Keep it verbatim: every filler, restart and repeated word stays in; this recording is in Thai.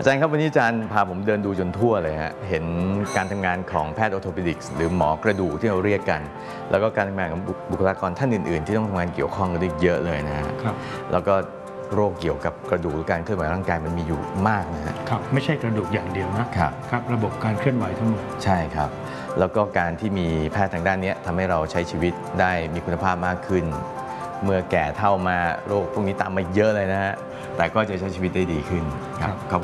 อาจารย์ครับวันนี้อาจารย์พาผมเดินดูจนทั่วเลยฮะเห็นการทำงานของแพทย์ออร์โทปิดิกส์หรือหมอกระดูกที่เราเรียกกันแล้วก็การทำงานของบุคลากรท่านอื่นๆที่ต้องทำงานเกี่ยวข้องกันด้วยเยอะเลยนะฮะแล้วก็โรคเกี่ยวกับกระดูกหรือการเคลื่อนไหวร่างกายมันมีอยู่มากนะฮะครับไม่ใช่กระดูกอย่างเดียวนะครับครับระบบการเคลื่อนไหวทั้งหมดใช่ครับแล้วก็การที่มีแพทย์ทางด้านนี้ทำให้เราใช้ชีวิตได้มีคุณภาพมากขึ้นเมื่อแก่เท่ามาโรคพวกนี้ตามมาเยอะเลยนะฮะแต่ก็จะใช้ชีวิตได้ดีขึ้นครับ